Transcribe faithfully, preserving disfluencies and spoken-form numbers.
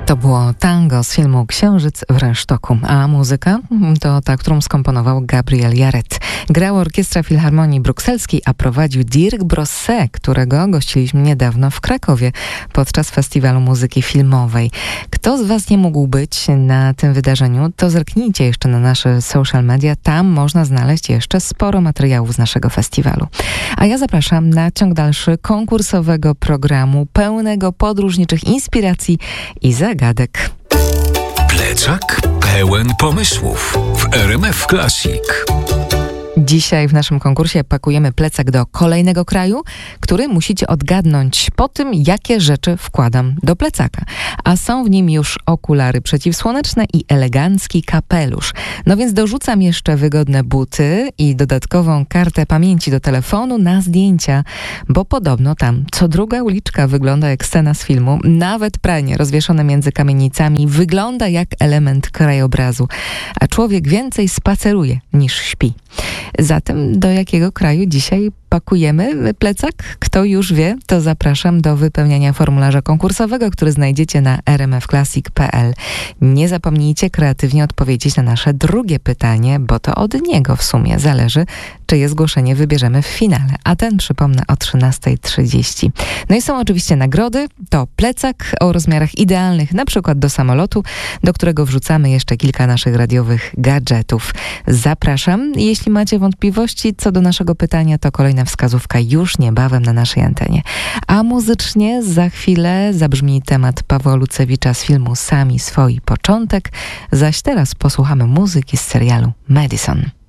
To było tango z filmu Księżyc w rynsztoku, a muzyka to ta, którą skomponował Gabriel Yared. Grał Orkiestra Filharmonii Brukselskiej, a prowadził Dirk Brosset, którego gościliśmy niedawno w Krakowie podczas Festiwalu Muzyki Filmowej. Kto z Was nie mógł być na tym wydarzeniu, to zerknijcie jeszcze na nasze social media. Tam można znaleźć jeszcze sporo materiałów z naszego festiwalu. A ja zapraszam na ciąg dalszy konkursowego programu pełnego podróżniczych inspiracji i zagadek. Plecak pełen pomysłów w R M F Classic. Dzisiaj w naszym konkursie pakujemy plecak do kolejnego kraju, który musicie odgadnąć po tym, jakie rzeczy wkładam do plecaka. A są w nim już okulary przeciwsłoneczne i elegancki kapelusz. No więc dorzucam jeszcze wygodne buty i dodatkową kartę pamięci do telefonu na zdjęcia, bo podobno tam co druga uliczka wygląda jak scena z filmu. Nawet pranie rozwieszone między kamienicami wygląda jak element krajobrazu, a człowiek więcej spaceruje niż śpi. Zatem do jakiego kraju dzisiaj pakujemy plecak? Kto już wie, to zapraszam do wypełniania formularza konkursowego, który znajdziecie na r m f classic kropka p l. Nie zapomnijcie kreatywnie odpowiedzieć na nasze drugie pytanie, bo to od niego w sumie zależy, czyje zgłoszenie wybierzemy w finale. A ten, przypomnę, o trzynasta trzydzieści. No i są oczywiście nagrody. To plecak o rozmiarach idealnych, na przykład do samolotu, do którego wrzucamy jeszcze kilka naszych radiowych gadżetów. Zapraszam. Jeśli macie wątpliwości co do naszego pytania, to kolejna wskazówka już niebawem na naszej antenie. A muzycznie za chwilę zabrzmi temat Pawła Lucewicza z filmu Sami swoi początek, zaś teraz posłuchamy muzyki z serialu Madison.